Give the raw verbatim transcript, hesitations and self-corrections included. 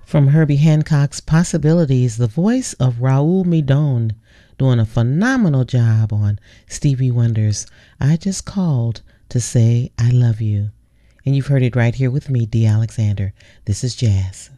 From Herbie Hancock's Possibilities, the voice of Raul Midon doing a phenomenal job on Stevie Wonder's I Just Called to Say I Love You. And you've heard it right here with me, Dee Alexander. This is Jazz.